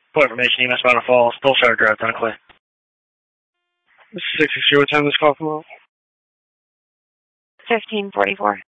Point information, EMS Mountain Falls, Bullshire Drive, Don Clay. This is 660, what time this call from? 1544.